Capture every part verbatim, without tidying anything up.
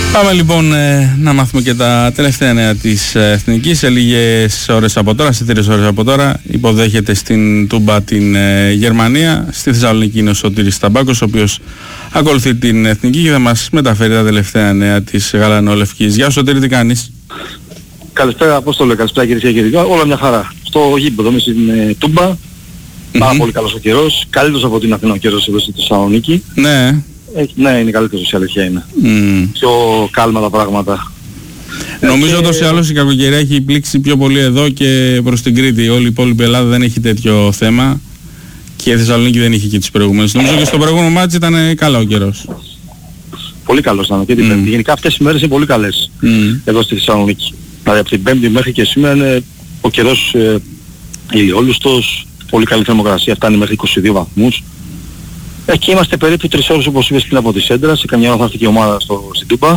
Πάμε λοιπόν ε, να μάθουμε και τα τελευταία νέα της ε, Εθνικής. Σε λίγες ώρες από τώρα, σε τρεις ώρες από τώρα, υποδέχεται στην Τούμπα την ε, Γερμανία. Στη Θεσσαλονίκη είναι ο Σωτήρης Ταμπάκος, ο οποίος ακολουθεί την Εθνική και θα μας μεταφέρει τα τελευταία νέα της γαλανολευκής. Γεια σου Σωτήρη, τι κάνεις? Καλησπέρα, πώς το λέω, καλησπέρα κύριε και κύριοι. Όλα μια χαρά. Στο γήπεδο, εμείς στην ε, Τούμπα. Mm-hmm. Πάρα πολύ καλός ο καιρός. Καλύτερος από την Αθήνα ο καιρός εδώ στη Θεσσαλονίκη. Ναι. Έχει, ναι, είναι καλύτερος η αλήθεια είναι. Mm. Πιο κάλμα τα πράγματα. Νομίζω ότι και... άλλως η κακοκαιρία έχει πλήξει πιο πολύ εδώ και προς την Κρήτη. Όλη η υπόλοιπη Ελλάδα δεν έχει τέτοιο θέμα και η Θεσσαλονίκη δεν είχε και τις προηγούμενες. Νομίζω και στο προηγούμενο μάτς ήταν καλά ο καιρός. Πολύ καλός ήταν και την Πέμπτη. Mm. Γενικά αυτές οι μέρες είναι πολύ καλές mm. εδώ στη Θεσσαλονίκη. Δηλαδή από την Πέμπτη μέχρι και σήμερα είναι ο καιρός ε, ηλιόλουστος, πολύ καλή θερμοκρασία, φτάνει μέχρι είκοσι δύο βαθμούς. Εκεί είμαστε περίπου τρεις ώρες όπως είπες πριν από τη Σέντρα, σε καμιά ώρα θα έρθει και η ομάδα στο, στην Τούμπα.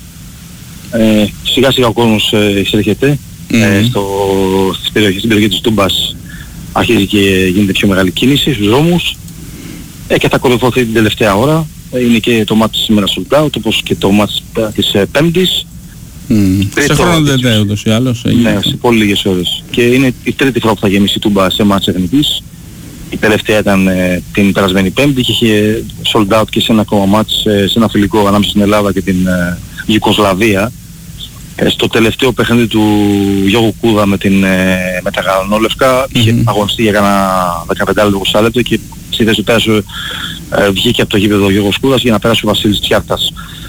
Ε, σιγά σιγά ο κόσμος ε, εισέρχεται mm-hmm. ε, στο, στις περιοχές, στην περιοχή της Τούμπας αρχίζει και γίνεται πιο μεγάλη κίνηση στους δρόμους ε, και θα ακολουθωθεί την τελευταία ώρα. Ε, είναι και το μάτς σήμερα sold out όπως και το μάτς της ε, Πέμπτης. Mm. Σε χρόνο δεν ούτως ή άλλως. Ναι, σε πολύ λίγες ώρες. Και είναι η τρίτη φορά που θα γεμίσει η Τούμπα σε μάτς εθνικής. Η τελευταία ήταν ε, την περασμένη Πέμπτη και είχε sold out και σε ένα ακόμα μάτς, ε, σε ένα φιλικό ανάμεσα στην Ελλάδα και την ε, Ιουγκοσλαβία. Ε, στο τελευταίο παιχνίδι του Γιώργου Κούδα με, την, ε, με τα γαλανόλευκα mm-hmm. είχε αγωνιστεί για κάνα δεκαπέντε είκοσι λεπτό και στη θέση του πέρασε, ε, βγήκε από το γήπεδο ο Γιώργος Κούδας για να πέρασε ο Βασίλης Τσιάρτας.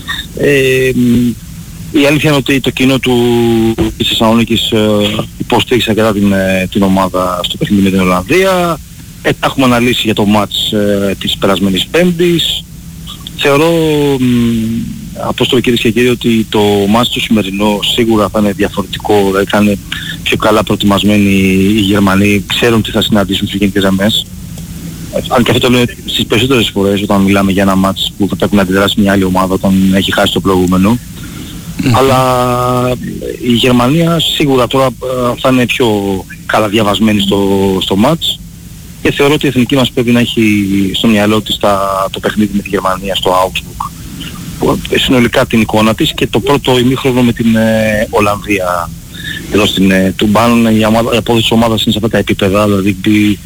Ε, η αλήθεια είναι ότι το κοινό του της Θεσσαλονίκης ε, υποστήριξε αρκετά την, ε, την ομάδα στο παιχνίδι με την Ολλανδία. Ε, τα έχουμε αναλύσει για το μάτς ε, της περασμένης Πέμπτης. Θεωρώ, Απόστολοι κυρίες και κύριοι, ότι το μάτς του σημερινό σίγουρα θα είναι διαφορετικό, δηλαδή θα είναι πιο καλά προετοιμασμένοι οι Γερμανοί, ξέρουν τι θα συναντήσουν στις γενικές γραμμές. Αν και αυτό το λέω στις περισσότερες φορές όταν μιλάμε για ένα μάτς που θα πρέπει να αντιδράσει μια άλλη ομάδα όταν έχει χάσει το προηγούμενο. Mm-hmm. Αλλά η Γερμανία σίγουρα τώρα θα είναι πιο καλά διαβασμένη στο, στο μάτς. Και θεωρώ ότι η εθνική μας πρέπει να έχει στο μυαλό της τα, το παιχνίδι με τη Γερμανία στο Augsburg. Συνολικά την εικόνα της και το πρώτο ημίχρονο με την ε, Ολλανδία. Εδώ στην ε, Τούμπαν η, η απόδοση της ομάδας είναι σε αυτά τα επίπεδα, δηλαδή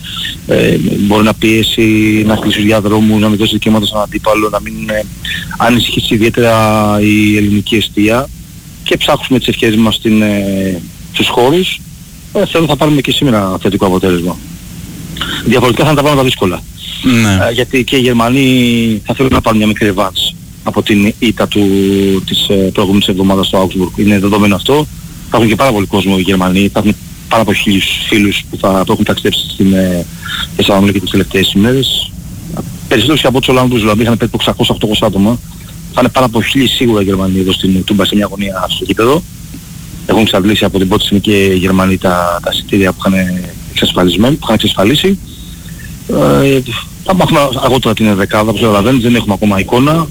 ε, μπορεί να πιέσει, να κλείσει διαδρόμους, να μην δώσει δικαιώματα στον αντίπαλο, να μην ε, ανησυχήσει ιδιαίτερα η ελληνική εστία και ψάχνουμε τις ευκαιρίες μας στην, ε, στους χώρους. Ε, θέλω θα πάρουμε και σήμερα θετικό αποτέλεσμα. Διαφορετικά θα είναι τα πράγματα δύσκολα. Ναι. Ε, γιατί και οι Γερμανοί θα θέλουν να πάρουν μια μικρή ρεβάνς από την ήττα του, της ε, προηγούμενης εβδομάδας στο Augsburg. Είναι δεδομένο αυτό. Θα έχουν και πάρα πολύ κόσμο οι Γερμανοί. Θα έχουν πάρα από χίλιους φίλους που θα το έχουν ταξιδέψει στην ε, Θεσσαλονίκη τις τελευταίες ημέρες. Περισσότερους και από τους Ολλανδούς, δηλαδή είχαν περίπου εξακόσια με οχτακόσια άτομα. Θα είναι πάρα από χίλιοι σίγουρα οι Γερμανοί εδώ στην Τούμπα σε μια αγωνία στο γήπεδο. Έχουν εξαντλήσει από την πρώτη στιγμή και οι Γερμανοί τα, τα εισιτήρια που είχαν εξασφαλισμένοι, που είχαν εξασφαλίσει. Ε, θα μάθουμε αργότερα την ενδεκάδα, όπως καταλαβαίνετε, δεν έχουμε ακόμα εικόνα.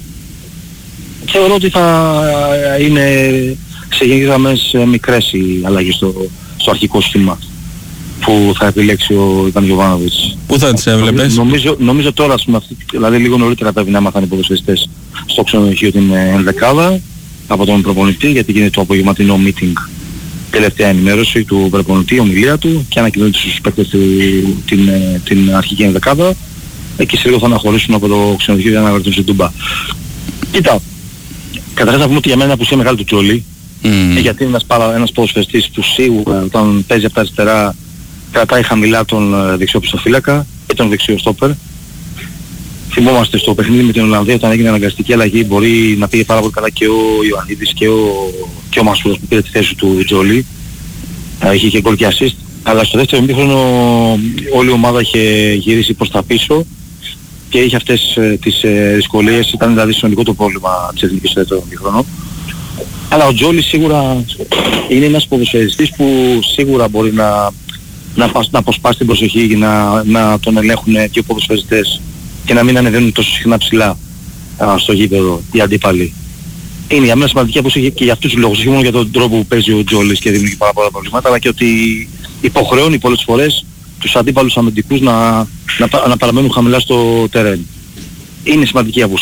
Θεωρώ ότι θα είναι σε γενικές γραμμές μικρές οι αλλαγές στο, στο αρχικό σχήμα που θα επιλέξει ο Ιβάν Γιοβάνοβιτς. Πού θα τις έβλεπες? Νομίζω, νομίζω τώρα, δηλαδή λίγο νωρίτερα πρέπει να μάθαν οι ποδοσφαιριστές στο ξενοδοχείο την ενδεκάδα από τον προπονητή, γιατί γίνεται το απογευματινό meeting. Τελευταία ενημέρωση του προπονητή, ομιλία του και ανακοινώνεται στους παίκτες την, την, την αρχική ενδεκάδα. Εκεί σε λίγο θα αναχωρήσουν από το ξενοδοχείο για να βρεθούν στην Τούμπα. Κοίτα, καταρχάς να πούμε ότι για μένα είναι απουσία μεγάλη του Τζόλι, mm. γιατί είναι ένας, παρα, ένας ποδοσφαιριστής που σίγουρα όταν παίζει από τα αριστερά κρατάει χαμηλά τον δεξιό πιστοφύλακα και τον δεξιό στόπερ. Θυμόμαστε στο παιχνίδι με την Ολλανδία όταν έγινε αναγκαστική αλλαγή, μπορεί να πήγε πάρα πολύ καλά και ο Ιωαννίδης και ο, και ο Μασούρας που πήρε τη θέση του Τζόλι. Είχε και γκολ και assist. Αλλά στο δεύτερο ημίχρονο όλη η ομάδα είχε γυρίσει προς τα πίσω και είχε αυτές ε, τις ε, δυσκολίες. Ήταν δηλαδή συνολικό το πρόβλημα της εθνικής στο δεύτερο ημίχρονο. Αλλά ο Τζόλι σίγουρα είναι ένας ποδοσφαιριστής που σίγουρα μπορεί να, να, να αποσπάσει την προσοχή και να, να τον ελέγχουν δύο ποδοσφαιριστές και να μην ανεβαίνουν τόσο συχνά ψηλά α, στο γήπεδο οι αντίπαλοι. Είναι για μένα σημαντική απόσταση και για αυτούς τους λόγους, όχι μόνο για τον τρόπο που παίζει ο Τζόλις και δημιουργεί πάρα πολλά προβλήματα, αλλά και ότι υποχρεώνει πολλές φορές τους αντίπαλους αμυντικούς να, να, να παραμένουν χαμηλά στο τερέν. Είναι σημαντική απόσταση.